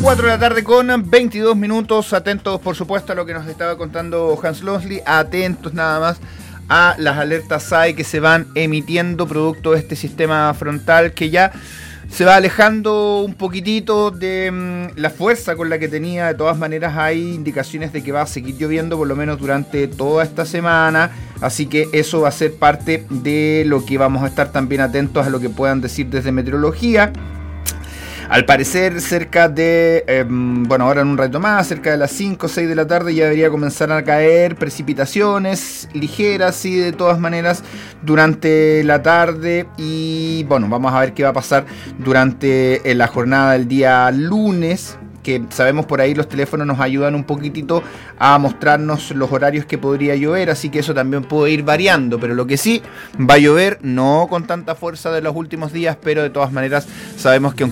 4 de la tarde con 22 minutos, atentos por supuesto a lo que nos estaba contando Hans Losley, atentos nada más a las alertas SAE que se van emitiendo producto de este sistema frontal que ya se va alejando un poquitito de la fuerza con la que tenía. De todas maneras hay indicaciones de que va a seguir lloviendo por lo menos durante toda esta semana, así que eso va a ser parte de lo que vamos a estar también atentos a lo que puedan decir desde meteorología. Al parecer cerca de, ahora en un rato más, cerca de las 5 o 6 de la tarde ya debería comenzar a caer precipitaciones ligeras y de todas maneras durante la tarde. Y bueno, vamos a ver qué va a pasar durante la jornada del día lunes, que sabemos por ahí los teléfonos nos ayudan un poquitito a mostrarnos los horarios que podría llover, así que eso también puede ir variando, pero lo que sí va a llover, no con tanta fuerza de los últimos días, pero de todas maneras sabemos que